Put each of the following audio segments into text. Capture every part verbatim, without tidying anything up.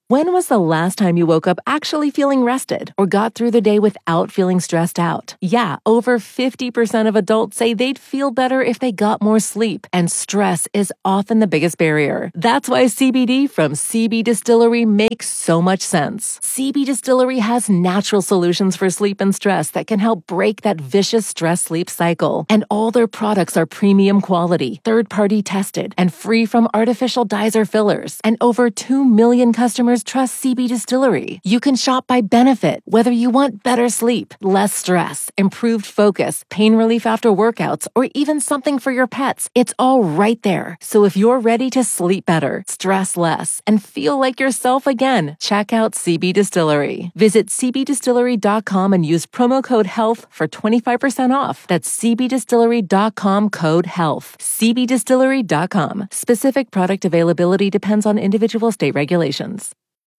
When was the last time you woke up actually feeling rested or got through the day without feeling stressed out? Yeah, over fifty percent of adults say they'd feel better if they got more sleep, and stress is often the biggest barrier. That's why C B D from C B Distillery makes so much sense. C B Distillery has natural solutions for sleep and stress that can help break that vicious stress-sleep cycle. And all their products are premium quality, third-party tested, and free from artificial dyes or fillers. And over two million customers trust C B Distillery. You can shop by benefit, whether you want better sleep, less stress, improved focus, pain relief after workouts, or even something for your pets. It's all right there. So if you're ready to sleep better, stress less, and feel like yourself again, check out C B Distillery. Visit c b distillery dot com and use promo code HEALTH for twenty-five percent off. That's c b distillery dot com code HEALTH. c b distillery dot com. Specific product availability depends on individual state regulations.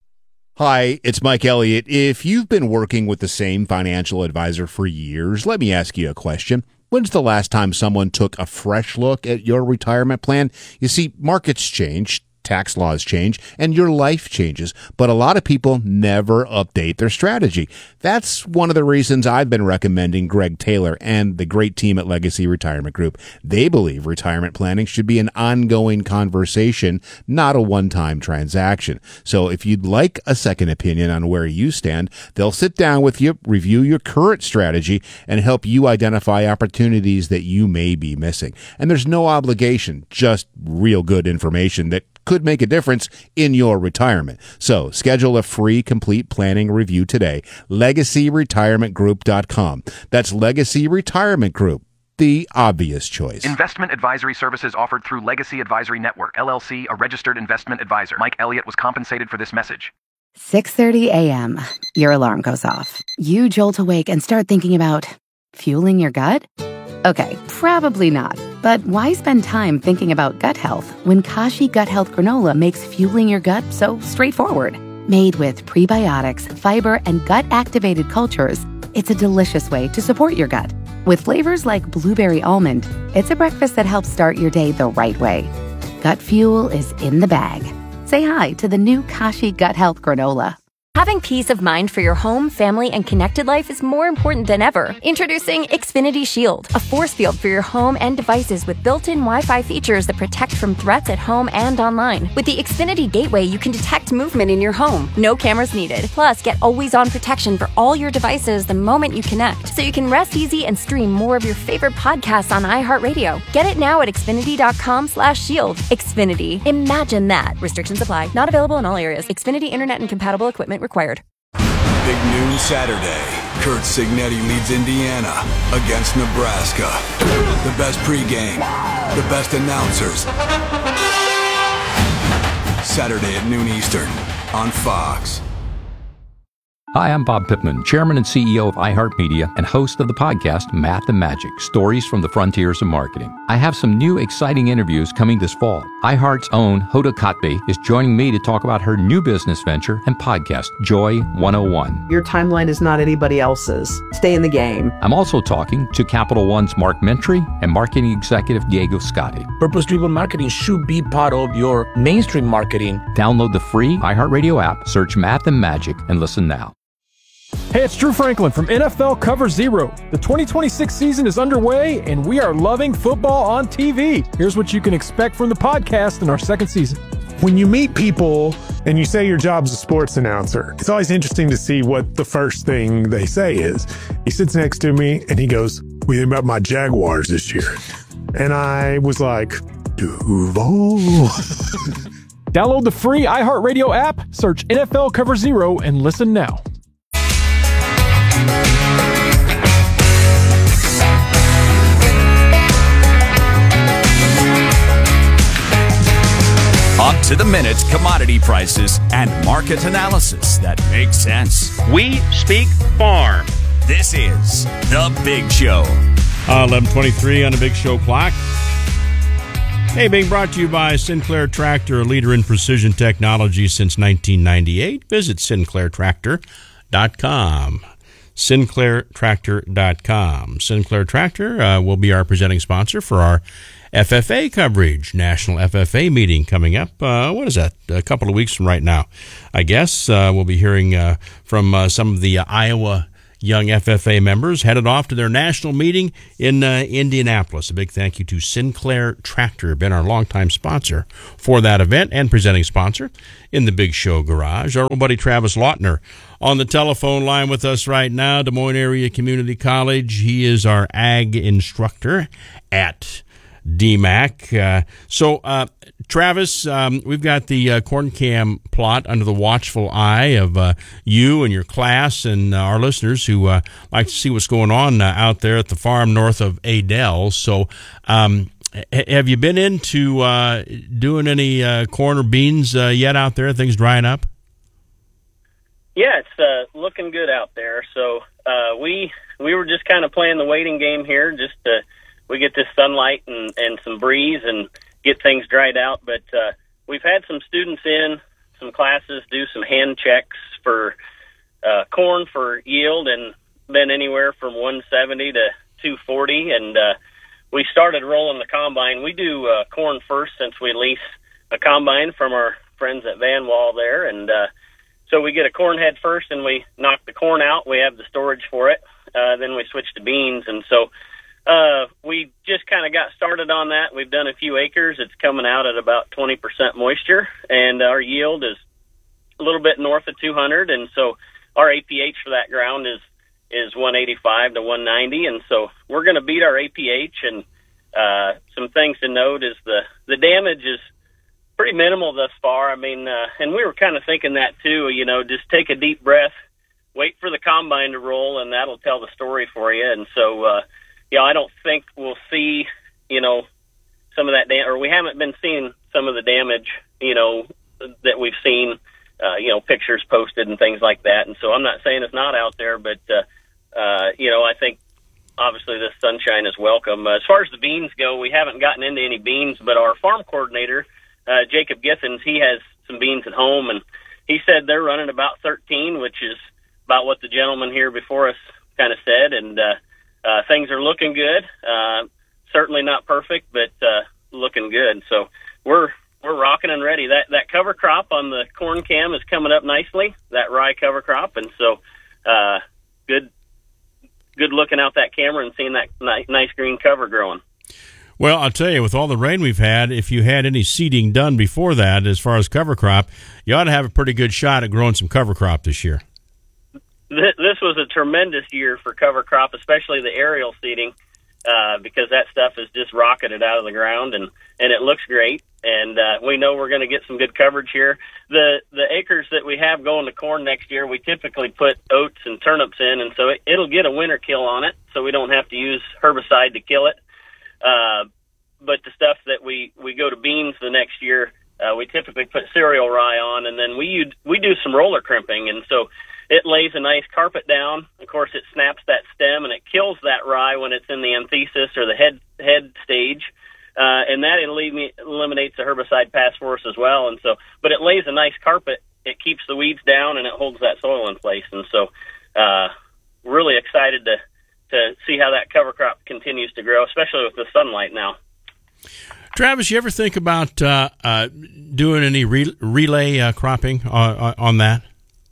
Hi, it's Mike Elliott. If you've been working with the same financial advisor for years, let me ask you a question. When's the last time someone took a fresh look at your retirement plan? You see, markets change, tax laws change, and your life changes, but a lot of people never update their strategy. That's one of the reasons I've been recommending Greg Taylor and the great team at Legacy Retirement Group. They believe retirement planning should be an ongoing conversation, not a one-time transaction. So if you'd like a second opinion on where you stand, they'll sit down with you, review your current strategy, and help you identify opportunities that you may be missing. And there's no obligation, just real good information that could make a difference in your retirement. So schedule a free complete planning review today. legacy retirement group dot com. That's Legacy Retirement Group, the obvious choice. Investment advisory services offered through Legacy Advisory Network, L L C, a registered investment advisor. Mike Elliott was compensated for this message. six thirty a.m. Your alarm goes off. You jolt awake and start thinking about fueling your gut? Okay, probably not. But why spend time thinking about gut health when Kashi Gut Health Granola makes fueling your gut so straightforward? Made with prebiotics, fiber, and gut-activated cultures, it's a delicious way to support your gut. With flavors like blueberry almond, it's a breakfast that helps start your day the right way. Gut fuel is in the bag. Say hi to the new Kashi Gut Health Granola. Having peace of mind for your home, family, and connected life is more important than ever. Introducing Xfinity Shield, a force field for your home and devices with built-in Wi-Fi features that protect from threats at home and online. With the Xfinity Gateway, you can detect movement in your home. No cameras needed. Plus, get always-on protection for all your devices the moment you connect, so you can rest easy and stream more of your favorite podcasts on iHeartRadio. Get it now at xfinity dot com slash shield. Xfinity. Imagine that. Restrictions apply. Not available in all areas. Xfinity Internet and compatible equipment required. Big noon Saturday. Kurt Signetti leads Indiana against Nebraska. The best pregame, the best announcers. Saturday at noon Eastern on Fox. Hi, I'm Bob Pittman, Chairman and C E O of iHeartMedia and host of the podcast Math and Magic, Stories from the Frontiers of Marketing. I have some new exciting interviews coming this fall. iHeart's own Hoda Kotb is joining me to talk about her new business venture and podcast, Joy one oh one. Your timeline is not anybody else's. Stay in the game. I'm also talking to Capital One's Mark Mentry and marketing executive Diego Scotti. Purpose-driven marketing should be part of your mainstream marketing. Download the free iHeartRadio app, search Math and Magic, and listen now. Hey, it's Drew Franklin from N F L Cover Zero. The twenty twenty-six season is underway, and we are loving football on T V. Here's what you can expect from the podcast in our second season. When you meet people and you say your job's a sports announcer, it's always interesting to see what the first thing they say is. He sits next to me, and he goes, "What do you think about my Jaguars this year?" And I was like, Duval. Download the free iHeartRadio app, search N F L Cover Zero, and listen now. Up to the minute commodity prices and market analysis that makes sense. We speak farm. This is The Big Show. Uh, eleven twenty-three on the Big Show clock. Hey, being brought to you by Sinclair Tractor, a leader in precision technology since nineteen ninety-eight. Visit sinclair tractor dot com. sinclair tractor dot com. Sinclair Tractor uh, will be our presenting sponsor for our F F A coverage, National F F A meeting coming up. Uh, what is that? A couple of weeks from right now, I guess. Uh, we'll be hearing uh, from uh, some of the uh, Iowa young F F A members headed off to their national meeting in uh, Indianapolis. A big thank you to Sinclair Tractor, been our longtime sponsor for that event and presenting sponsor in the Big Show Garage. Our buddy Travis Lautner on the telephone line with us right now, Des Moines Area Community College. He is our ag instructor at D M A C. Uh, so, uh, Travis, um, we've got the uh, corn cam plot under the watchful eye of uh, you and your class and uh, our listeners who uh, like to see what's going on uh, out there at the farm north of Adel. So, um, h- have you been into uh, doing any uh, corn or beans uh, yet out there? Things drying up? Yeah, it's uh, looking good out there. So uh, we we were just kind of playing the waiting game here, just to we get this sunlight and, and some breeze and get things dried out. But uh, we've had some students in, some classes, do some hand checks for uh, corn for yield, and been anywhere from one seventy to two forty. And uh, we started rolling the combine. We do uh, corn first since we lease a combine from our friends at Van Wall there. And uh, so we get a corn head first, and we knock the corn out. We have the storage for it. Uh, then we switch to beans. And so Uh, we just kind of got started on that. We've done a few acres. It's coming out at about twenty percent moisture, and our yield is a little bit north of two hundred. And so our A P H for that ground is, is one eighty-five to one ninety. And so we're going to beat our A P H. And, uh, some things to note is the, the damage is pretty minimal thus far. I mean, uh, and we were kind of thinking that too, you know, just take a deep breath, wait for the combine to roll, and that'll tell the story for you. And so, uh, Yeah, I don't think we'll see, you know, some of that, dam- or we haven't been seeing some of the damage, you know, that we've seen, uh, you know, pictures posted and things like that. And so I'm not saying it's not out there, but, uh, uh, you know, I think obviously this sunshine is welcome. Uh, as far as the beans go, we haven't gotten into any beans, but our farm coordinator, uh, Jacob Githens, he has some beans at home, and he said they're running about thirteen, which is about what the gentleman here before us kind of said. And, uh, Uh, things are looking good. Uh, certainly not perfect, but uh, looking good. So we're we're rocking and ready. That that cover crop on the corn cam is coming up nicely. That rye cover crop, and so uh, good good looking out that camera and seeing that ni- nice green cover growing. Well, I'll tell you, with all the rain we've had, if you had any seeding done before that, as far as cover crop, you ought to have a pretty good shot at growing some cover crop this year. This was a tremendous year for cover crop, especially the aerial seeding, uh, because that stuff is just rocketed out of the ground, and, and it looks great. And uh, we know we're going to get some good coverage here. The the acres that we have going to corn next year, we typically put oats and turnips in, and so it, it'll get a winter kill on it, so we don't have to use herbicide to kill it. Uh, but the stuff that we, we go to beans the next year, uh, we typically put cereal rye on, and then we we do some roller crimping, and so it lays a nice carpet down. Of course, it snaps that stem, and it kills that rye when it's in the anthesis or the head head stage, uh, and that elim- eliminates the herbicide pass force as well. And so, but it lays a nice carpet. It keeps the weeds down, and it holds that soil in place. And so, uh, really excited to to see how that cover crop continues to grow, especially with the sunlight now. Travis, you ever think about uh, uh, doing any re- relay uh, cropping on, on that?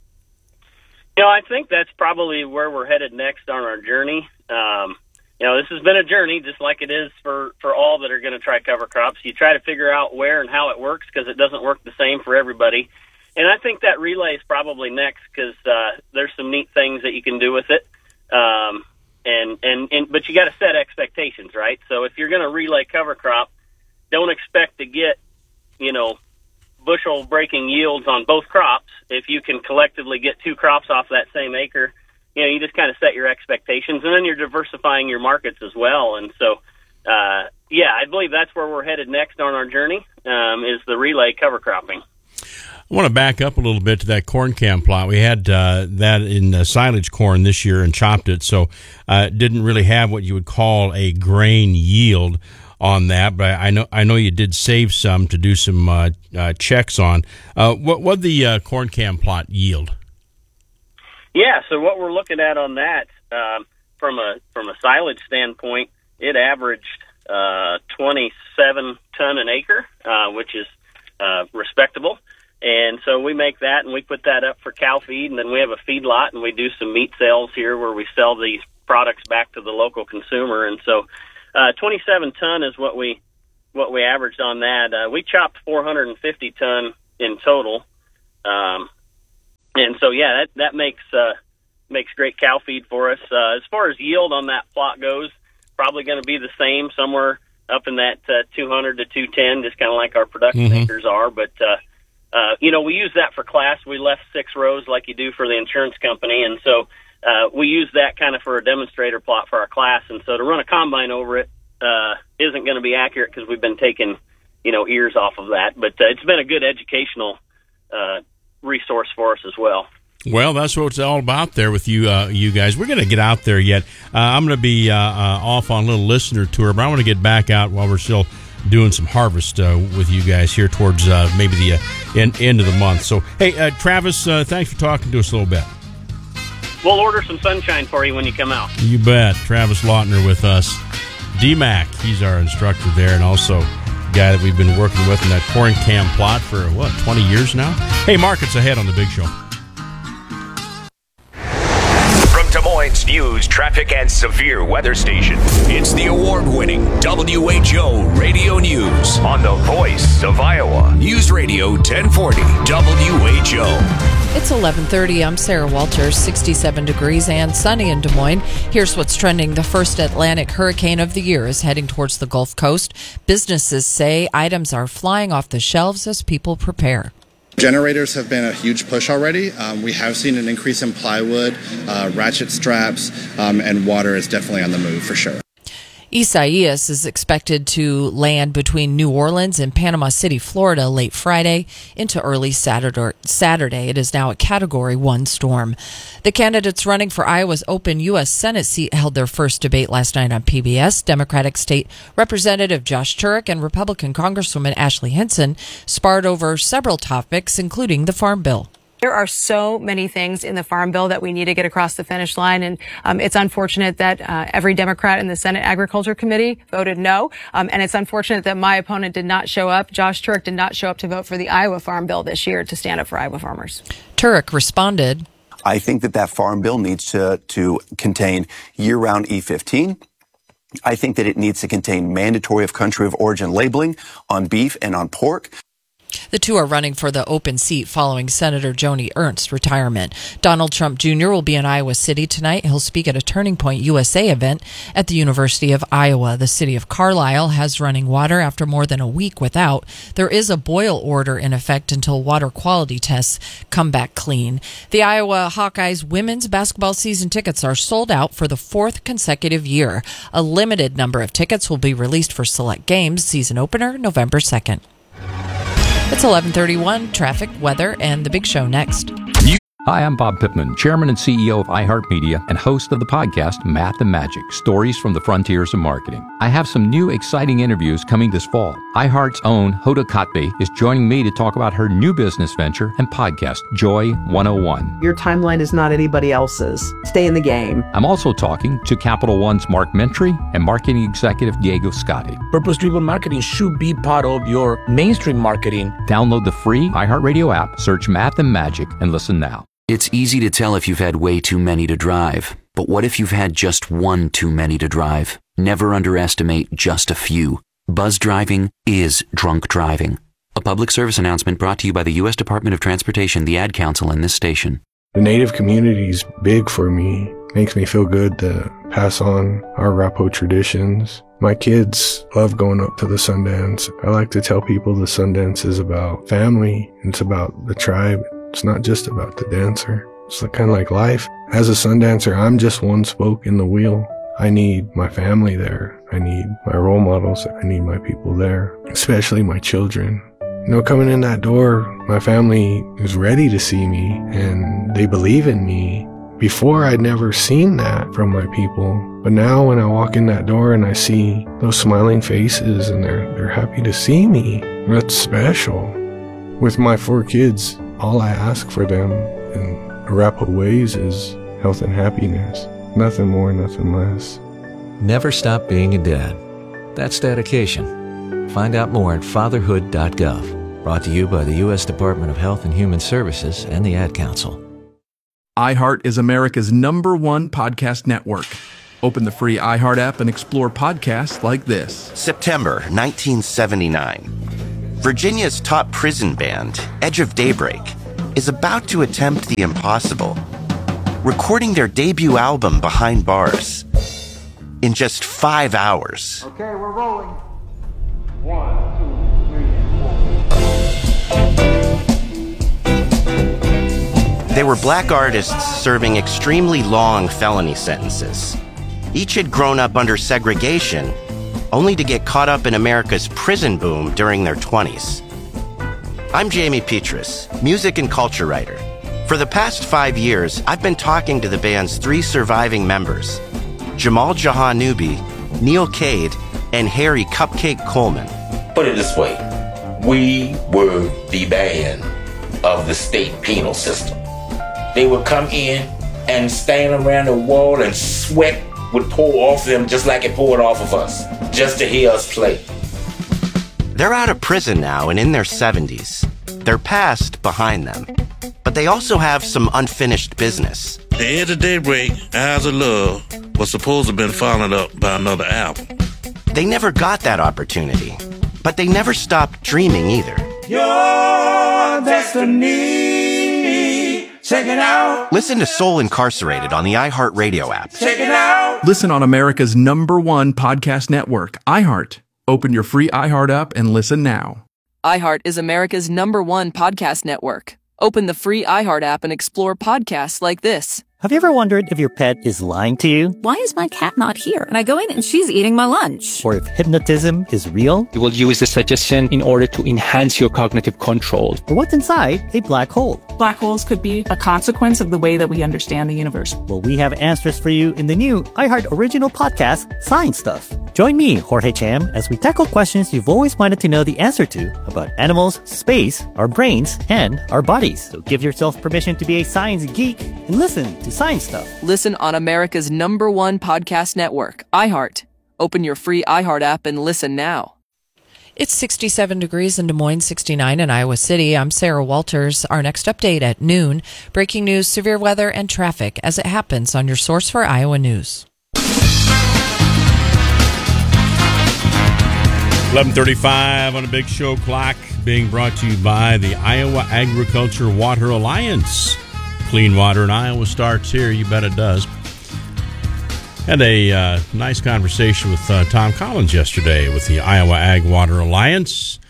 You know, I think that's probably where we're headed next on our journey. Um, you know, this has been a journey, just like it is for, for all that are going to try cover crops. You try to figure out where and how it works, because it doesn't work the same for everybody. And I think that relay is probably next, because uh, there's some neat things that you can do with it. Um, and, and, and but you got to set expectations, right? So if you're going to relay cover crop, don't expect to get, you know, bushel breaking yields on both crops. If you can collectively get two crops off that same acre, you know, you just kind of set your expectations, and then you're diversifying your markets as well. And so, uh, yeah, I believe that's where we're headed next on our journey, um, is the relay cover cropping. I want to back up a little bit to that corn cam plot. We had uh, that in uh, silage corn this year and chopped it, so uh, didn't really have what you would call a grain yield on that, but I know I know you did save some to do some uh, uh, checks on. Uh, what what the uh, corn cam plot yield? Yeah, so what we're looking at on that, um, from a from a silage standpoint, it averaged uh, twenty-seven ton an acre, uh, which is uh, respectable. And so we make that, and we put that up for cow feed, and then we have a feedlot, and we do some meat sales here where we sell these products back to the local consumer. And so uh, twenty-seven ton is what we what we averaged on that. Uh, we chopped four hundred fifty ton in total. Um, and so, yeah, that, that makes uh, makes great cow feed for us. Uh, as far as yield on that plot goes, probably going to be the same, somewhere up in that uh, two hundred to two ten, just kind of like our production Mm-hmm. acres are. But, uh, uh, you know, we use that for class. We left six rows like you do for the insurance company. And so uh, we use that kind of for a demonstrator plot for our class. And so to run a combine over it uh, isn't going to be accurate because we've been taking, you know, ears off of that. But uh, it's been a good educational uh, resource for us as well. Well, that's what it's all about there with you uh, you guys. We're going to get out there yet. Uh, I'm going to be uh, uh, off on a little listener tour, but I want to get back out while we're still doing some harvest uh, with you guys here towards uh, maybe the uh, end, end of the month. So, hey, uh, Travis, uh, thanks for talking to us a little bit. We'll order some sunshine for you when you come out. You bet. Travis Lautner with us. D-Mac, he's our instructor there, and also a guy that we've been working with in that corn cam plot for, what, twenty years now? Hey, markets ahead on The Big Show. Des Moines News, traffic, and severe weather station. It's the award-winning W H O Radio News on the voice of Iowa. News Radio ten forty W H O. It's eleven thirty. I'm Sarah Walters. sixty-seven degrees and sunny in Des Moines. Here's what's trending. The first Atlantic hurricane of the year is heading towards the Gulf Coast. Businesses say items are flying off the shelves as people prepare. Generators have been a huge push already. Um, we have seen an increase in plywood, uh, ratchet straps, um, and water is definitely on the move for sure. Isaias is expected to land between New Orleans and Panama City, Florida, late Friday into early Saturday. Saturday. It is now a Category one storm. The candidates running for Iowa's open U S Senate seat held their first debate last night on P B S. Democratic State Representative Josh Turek and Republican Congresswoman Ashley Hinson sparred over several topics, including the Farm Bill. There are so many things in the Farm Bill that we need to get across the finish line, and um, it's unfortunate that uh, every Democrat in the Senate Agriculture Committee voted no, um, and it's unfortunate that my opponent did not show up. Josh Turek did not show up to vote for the Iowa Farm Bill this year to stand up for Iowa farmers. Turek responded, I think that that Farm Bill needs to, to contain year-round E fifteen. I think that it needs to contain mandatory of country of origin labeling on beef and on pork. The two are running for the open seat following Senator Joni Ernst's retirement. Donald Trump Junior will be in Iowa City tonight. He'll speak at a Turning Point U S A event at the University of Iowa. The city of Carlisle has running water after more than a week without. There is a boil order in effect until water quality tests come back clean. The Iowa Hawkeyes women's basketball season tickets are sold out for the fourth consecutive year. A limited number of tickets will be released for select games. Season opener November second. It's eleven thirty-one, traffic, weather, and The Big Show next. Hi, I'm Bob Pittman, Chairman and C E O of iHeartMedia and host of the podcast Math and Magic, Stories from the Frontiers of Marketing. I have some new exciting interviews coming this fall. iHeart's own Hoda Kotb is joining me to talk about her new business venture and podcast, Joy one oh one. Your timeline is not anybody else's. Stay in the game. I'm also talking to Capital One's Mark Mentry and marketing executive Diego Scotti. Purpose-driven marketing should be part of your mainstream marketing. Download the free iHeartRadio app, search Math and Magic, and listen now. It's easy to tell if you've had way too many to drive. But what if you've had just one too many to drive? Never underestimate just a few. Buzz driving is drunk driving. A public service announcement brought to you by the U S Department of Transportation, the Ad Council, and this station. The Native community is big for me. Makes me feel good to pass on our Arapaho traditions. My kids love going up to the Sundance. I like to tell people the Sundance is about family. It's about the tribe. It's not just about the dancer. It's kind of like life. As a Sundancer, I'm just one spoke in the wheel. I need my family there. I need my role models. I need my people there, especially my children. You know, coming in that door, my family is ready to see me and they believe in me. Before, I'd never seen that from my people. But now when I walk in that door and I see those smiling faces and they're, they're happy to see me, that's special. With my four kids, all I ask for them in Arapaho ways is health and happiness. Nothing more, nothing less. Never stop being a dad. That's dedication. Find out more at fatherhood dot gov. Brought to you by the U S Department of Health and Human Services and the Ad Council. iHeart is America's number one podcast network. Open the free iHeart app and explore podcasts like this. September nineteen seventy-nine. Virginia's top prison band, Edge of Daybreak, is about to attempt the impossible, recording their debut album Behind Bars in just five hours. Okay, we're rolling. One, two, three, and four. They were black artists serving extremely long felony sentences. Each had grown up under segregation, only to get caught up in America's prison boom during their twenties. I'm Jamie Petrus, music and culture writer. For the past five years, I've been talking to the band's three surviving members, Jamal Jahanoubi, Neil Cade, and Harry Cupcake Coleman. Put it this way, we were the band of the state penal system. They would come in and stand around the wall and sweat would pour off them just like it poured off of us, just to hear us play. They're out of prison now and in their seventies. Their past behind them. But they also have some unfinished business. The Edge of Daybreak, Eyes of Love, was supposed to have been followed up by another album. They never got that opportunity, but they never stopped dreaming either. Your destiny, check it out. Listen to Soul Incarcerated on the iHeartRadio app. Check it out. Listen on America's number one podcast network, iHeart. Open your free iHeart app and listen now. iHeart is America's number one podcast network. Open the free iHeart app and explore podcasts like this. Have you ever wondered if your pet is lying to you? Why is my cat not here? And I go in and she's eating my lunch. Or if hypnotism is real? You will use the suggestion in order to enhance your cognitive control. Or what's inside a black hole? Black holes could be a consequence of the way that we understand the universe. Well, we have answers for you in the new iHeart original podcast, Science Stuff. Join me, Jorge Cham, as we tackle questions you've always wanted to know the answer to about animals, space, our brains, and our bodies. So give yourself permission to be a science geek and listen to Science Stuff. Listen on America's number one podcast network, iHeart. Open your free iHeart app and listen now. It's sixty-seven degrees in Des Moines, sixty-nine in Iowa City. I'm Sarah Walters. Our next update at noon. Breaking news, severe weather, and traffic as it happens on your source for Iowa news. eleven thirty-five on a big show clock, being brought to you by the Iowa Agriculture Water Alliance. Clean water in Iowa starts here. You bet it does. Had a uh, nice conversation with uh, Tom Collins yesterday with the Iowa Ag Water Alliance.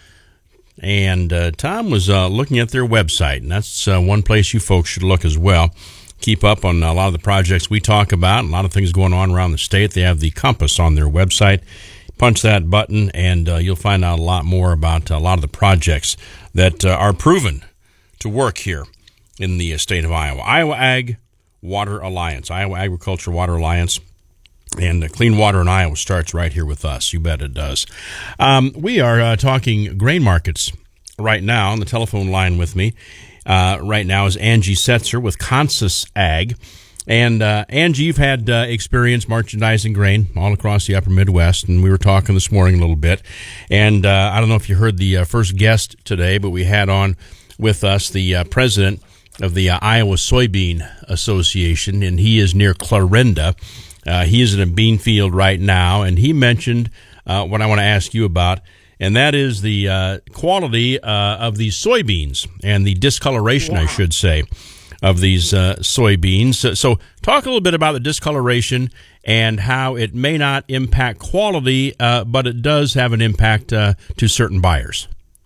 And uh, Tom was uh, looking at their website, and that's uh, one place you folks should look as well. Keep up on a lot of the projects we talk about, a lot of things going on around the state. They have the compass on their website. Punch that button, and uh, you'll find out a lot more about a lot of the projects that uh, are proven to work here in the state of Iowa. Iowa Ag Water Alliance, Iowa Agriculture Water Alliance, and uh, clean water in Iowa starts right here with us. You bet it does. Um, we are uh, talking grain markets right now. On the telephone line with me uh, right now is Angie Setzer with Consus Ag. And uh, Angie, you've had uh, experience merchandising grain all across the upper Midwest, and we were talking this morning a little bit. And uh, I don't know if you heard the uh, first guest today, but we had on with us the uh, president of the uh, Iowa Soybean Association, and he is near Clarinda. Uh, he is in a bean field right now, and he mentioned uh, what I want to ask you about, and that is the uh, quality uh, of these soybeans and the discoloration, wow. I should say, of these uh, soybeans. So, so talk a little bit about the discoloration and how it may not impact quality, uh, but it does have an impact uh, to certain buyers.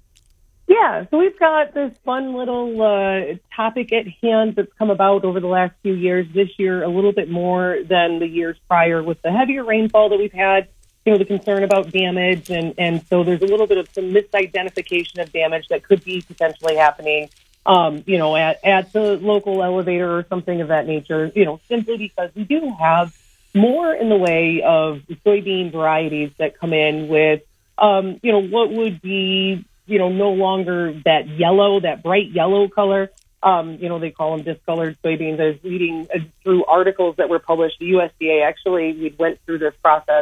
Yeah, so we've got this fun little uh, topic at hand that's come about over the last few years. This year, a little bit more than the years prior with the heavier rainfall that we've had, you know, the concern about damage. And, and so there's a little bit of some misidentification of damage that could be potentially happening, um, you know, at, at the local elevator or something of that nature, you know, simply because we do have more in the way of soybean varieties that come in with, um, you know, what would be, you know, no longer that yellow, that bright yellow color. Um, you know, they call them discolored soybeans. I was reading uh, through articles that were published. The U S D A actually, we went through this process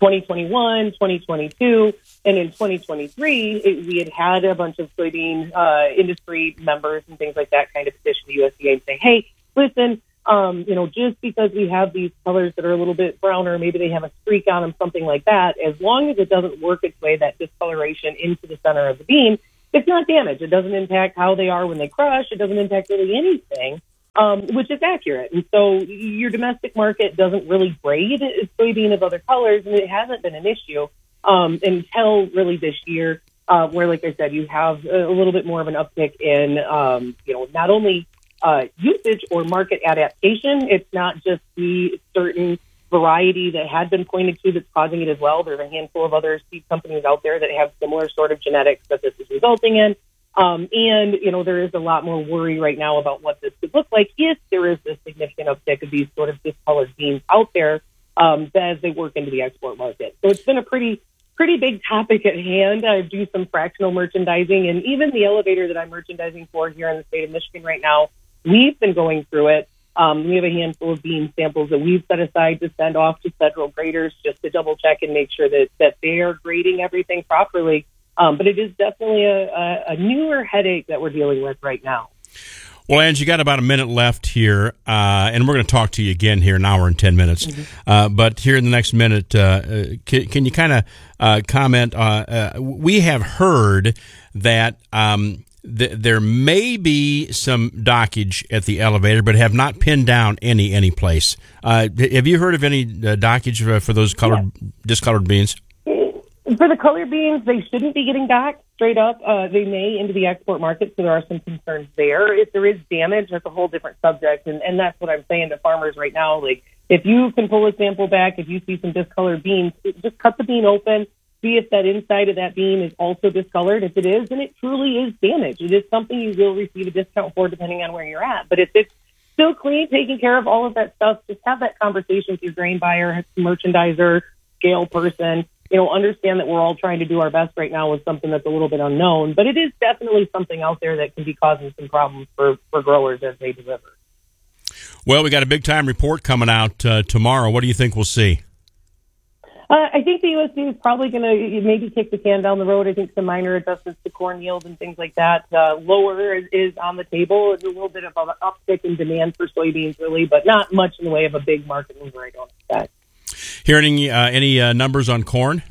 twenty twenty-one, twenty twenty-two, and in twenty twenty-three, it, we had had a bunch of soybean uh, industry members and things like that kind of petition the U S D A and say, hey, listen, um, you know, just because we have these colors that are a little bit browner, maybe they have a streak on them, something like that, as long as it doesn't work its way, that discoloration into the center of the bean, it's not damage. It doesn't impact how they are when they crush. It doesn't impact really anything, um, which is accurate. And so your domestic market doesn't really grade soybean of other colors, and it hasn't been an issue um, until really this year, uh, where, like I said, you have a little bit more of an uptick in, um, you know, not only uh, usage or market adaptation. It's not just the certain variety that had been pointed to that's causing it as well. There's a handful of other seed companies out there that have similar sort of genetics that this is resulting in. Um, and, you know, there is a lot more worry right now about what this could look like if there is a significant uptick of these sort of discolored beans out there um, as they work into the export market. So it's been a pretty, pretty big topic at hand. I do some fractional merchandising, and even the elevator that I'm merchandising for here in the state of Michigan right now, we've been going through it. Um, we have a handful of bean samples that we've set aside to send off to federal graders just to double check and make sure that, that they are grading everything properly. Um, but it is definitely a, a, a newer headache that we're dealing with right now. Well, Angie, you got about a minute left here, uh, and we're going to talk to you again here in an hour and ten minutes. Mm-hmm. Uh, but here in the next minute, uh, can, can you kind of uh, comment? Uh, uh, we have heard that um, th- there may be some dockage at the elevator, but have not pinned down any any place. Uh, have you heard of any uh, dockage for, for those colored yeah. discolored beans? For the color beans, they shouldn't be getting docked straight up. Uh, they may into the export market, so there are some concerns there. If there is damage, that's a whole different subject, and, and that's what I'm saying to farmers right now. Like, if you can pull a sample back, if you see some discolored beans, just cut the bean open, see if that inside of that bean is also discolored. If it is, then it truly is damage. It is something you will receive a discount for depending on where you're at. But if it's still clean, taking care of all of that stuff, just have that conversation with your grain buyer, merchandiser, scale person. You know, understand that we're all trying to do our best right now with something that's a little bit unknown, but it is definitely something out there that can be causing some problems for, for growers as they deliver. Well, we got a big time report coming out uh, tomorrow. What do you think we'll see? Uh, I think the U S D A is probably going to maybe kick the can down the road. I think some minor adjustments to corn yield and things like that. Uh, lower is, is on the table. It's a little bit of an uptick in demand for soybeans, really, but not much in the way of a big market mover, I don't expect. Hearing uh, any uh, numbers on corn?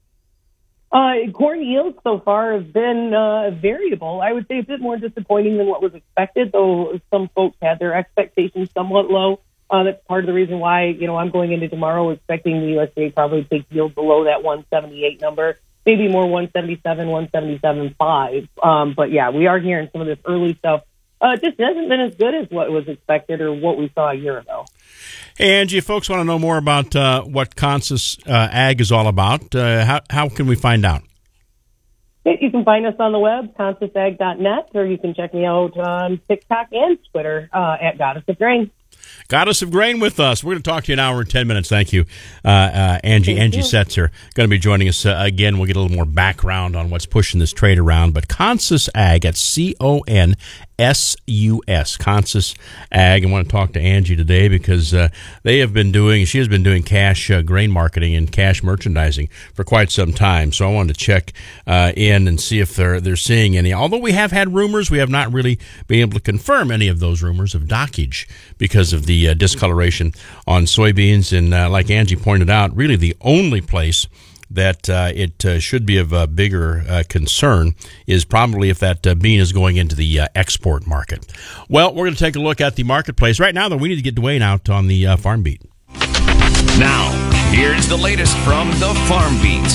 Uh, corn yields so far have been uh, variable. I would say a bit more disappointing than what was expected, though some folks had their expectations somewhat low. Uh, that's part of the reason why, you know, I'm going into tomorrow expecting the U S D A probably to take yield below that one seventy-eight number, maybe more one seventy-seven, one seventy-seven point five. Um, but, yeah, we are hearing some of this early stuff. Uh, it just hasn't been as good as what was expected or what we saw a year ago. Hey, Angie, if folks want to know more about uh, what Consus uh, Ag is all about, uh, how, how can we find out? You can find us on the web, consus ag dot net, or you can check me out on TikTok and Twitter uh, at Goddess of Grain. Goddess of Grain with us. We're going to talk to you in an hour and ten minutes. Thank you, uh, uh, Angie. Thank Angie you. Setzer going to be joining us uh, again. We'll get a little more background on what's pushing this trade around. But Consus Ag, at C O N S U S, Consus Ag. I want to talk to Angie today because uh, they have been doing, she has been doing cash uh, grain marketing and cash merchandising for quite some time. So I wanted to check uh, in and see if they're they're seeing any. Although we have had rumors, we have not really been able to confirm any of those rumors of dockage because of the uh, discoloration on soybeans. And uh, like Angie pointed out, really the only place that uh, it uh, should be of a bigger uh, concern is probably if that uh, bean is going into the uh, export market. Well, we're going to take a look at the marketplace. Right now, though, we need to get Dwayne out on the uh, Farm Beat. Now, here's the latest from the Farm Beat.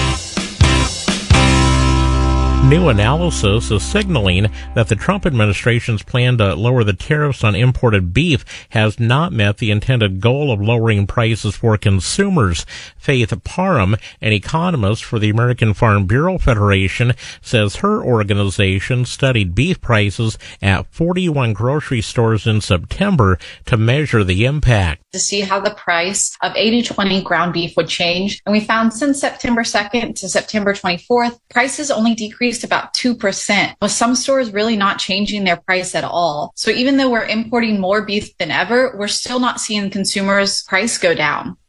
New analysis is signaling that the Trump administration's plan to lower the tariffs on imported beef has not met the intended goal of lowering prices for consumers. Faith Parham, an economist for the American Farm Bureau Federation, says her organization studied beef prices at forty-one grocery stores in September to measure the impact. To see how the price of eighty twenty ground beef would change. And we found since September second to September twenty-fourth, prices only decreased about two percent, with some stores really not changing their price at all. So even though we're importing more beef than ever, we're still not seeing consumers' price go down.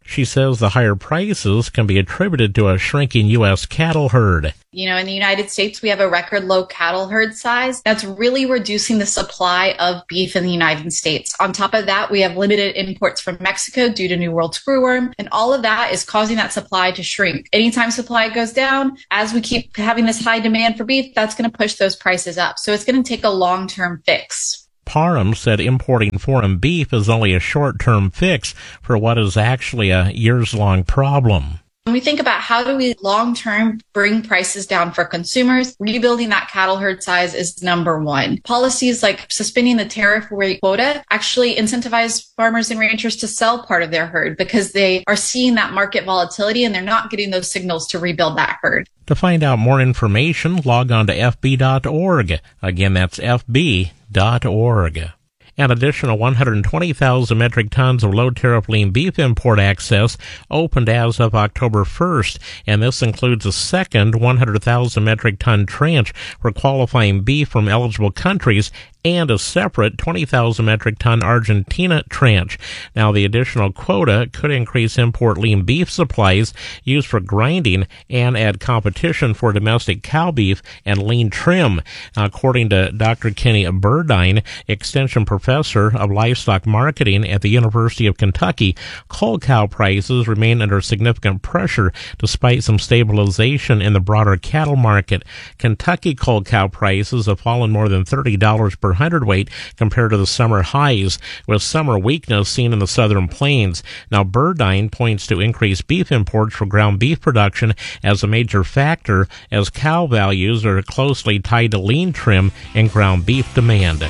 She says the higher prices can be attributed to a shrinking U S cattle herd. You know, in the United States, we have a record low cattle herd size. That's really reducing the supply of beef in the United States. On top of that, we have limited imports from Mexico due to New World screwworm, and all of that is causing that supply to shrink. Anytime supply goes down, as we keep having this high demand for beef, that's going to push those prices up. So it's going to take a long-term fix. Parham said importing foreign beef is only a short-term fix for what is actually a years-long problem. When we think about how do we long-term bring prices down for consumers, rebuilding that cattle herd size is number one. Policies like suspending the tariff rate quota actually incentivize farmers and ranchers to sell part of their herd because they are seeing that market volatility and they're not getting those signals to rebuild that herd. To find out more information, log on to f b dot org. Again, that's f b dot org. An additional one hundred twenty thousand metric tons of low-tariff lean beef import access opened as of October first, and this includes a second one hundred thousand metric ton tranche for qualifying beef from eligible countries and a separate twenty thousand metric ton Argentina tranche. Now, the additional quota could increase import lean beef supplies used for grinding and add competition for domestic cow beef and lean trim. Now, according to Doctor Kenny Burdine, Extension Professor of Livestock Marketing at the University of Kentucky, cull cow prices remain under significant pressure despite some stabilization in the broader cattle market. Kentucky cull cow prices have fallen more than thirty dollars per hundredweight compared to the summer highs, with summer weakness seen in the southern plains. Now, Burdine points to increased beef imports for ground beef production as a major factor, as cow values are closely tied to lean trim and ground beef demand.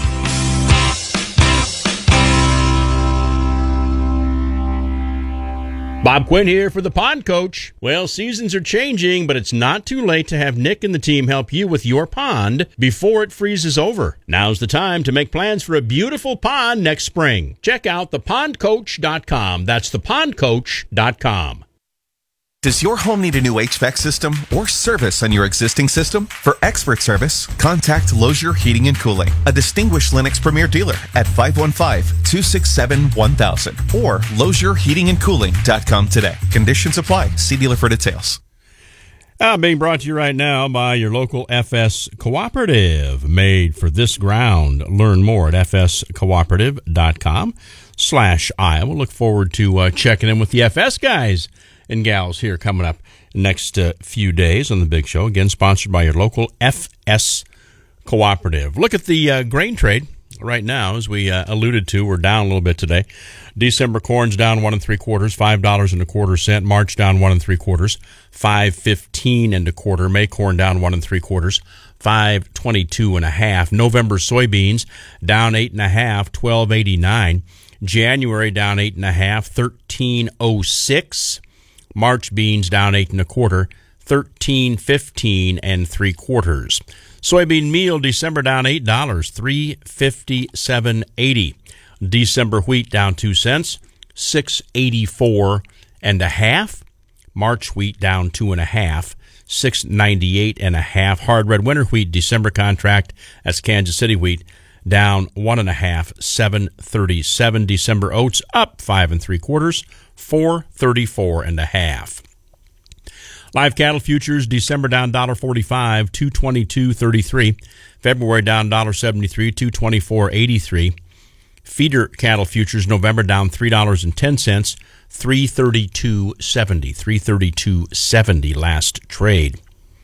Bob Quinn here for the Pond Coach. Well, seasons are changing, but it's not too late to have Nick and the team help you with your pond before it freezes over. Now's the time to make plans for a beautiful pond next spring. Check out the pond coach dot com. That's the pond coach dot com. Does your home need a new H V A C system or service on your existing system? For expert service, contact Lozier Heating and Cooling, a distinguished Lennox Premier dealer at five one five, two six seven, one thousand or lozier heating and cooling dot com today. Conditions apply. See dealer for details. Uh, being brought to you right now by your local F S Cooperative, made for this ground. Learn more at f s cooperative dot com slash Iowa. Look forward to uh, checking in with the F S guys and gals here coming up next uh, few days on the Big Show. Again, sponsored by your local F S Cooperative. Look at the uh, grain trade right now, as we uh, alluded to. We're down a little bit today. December corn's down one and three quarters, five dollars and a quarter cent. March down one and three quarters, five fifteen and a quarter. May corn down one and three quarters, five twenty-two and a half. November soybeans down eight and a half, twelve eighty nine. January down eight and a half, thirteen oh six. March beans down eight and a quarter, thirteen fifteen and three quarters. Soybean meal December down eight dollars, three fifty seven eighty. December wheat down two cents, six eighty four and a half. March wheat down two and a half, six ninety eight and a half. Hard red winter wheat December contract, that's Kansas City wheat, down one and a half, seven thirty seven. December oats up five and three quarters, four thirty-four and a half. Live cattle futures December down one forty-five, two twenty-two thirty-three. February down one seventy-three, two twenty-four eighty-three. Feeder cattle futures November down three dollars and ten cents, three thirty-two seventy. three thirty-two seventy last trade.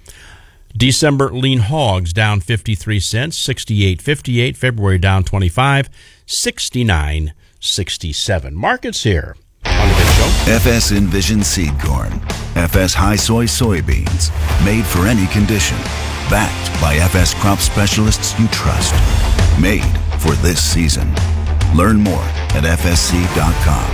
December lean hogs down fifty-three cents, sixty-eight fifty-eight. February down twenty-five, sixty-nine sixty-seven. Markets here on the Big Show. F S Envision seed corn. F S high soy soybeans. Made for any condition. Backed by F S crop specialists you trust. Made for this season. Learn more at f s c dot com.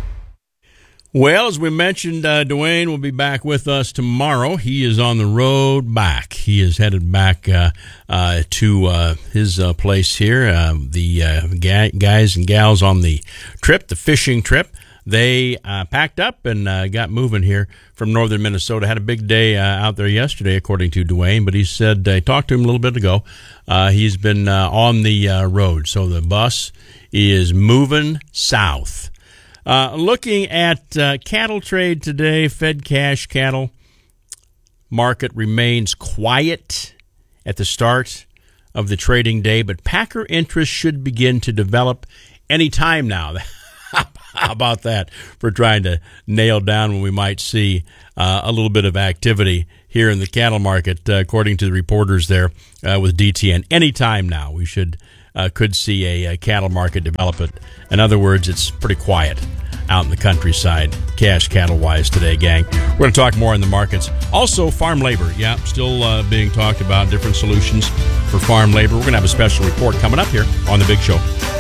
Well, as we mentioned, uh, Dwayne will be back with us tomorrow. He is on the road back. He is headed back uh, uh, to uh, his uh, place here. Uh, the uh, ga- guys and gals on the trip, the fishing trip, they uh, packed up and uh, got moving here from northern Minnesota. Had a big day uh, out there yesterday, according to Dwayne, but he said, I talked to him a little bit ago, uh, he's been uh, on the uh, road. So the bus is moving south. Uh, looking at uh, cattle trade today, Fed cash cattle market remains quiet at the start of the trading day, but packer interest should begin to develop any time now. How about that for trying to nail down when we might see uh, a little bit of activity here in the cattle market, uh, according to the reporters there uh, with D T N. Any time now we should uh, could see a, a cattle market develop. It. In other words, it's pretty quiet out in the countryside, cash cattle-wise today, gang. We're going to talk more in the markets. Also, farm labor, yeah, still uh, being talked about, different solutions for farm labor. We're going to have a special report coming up here on The Big Show.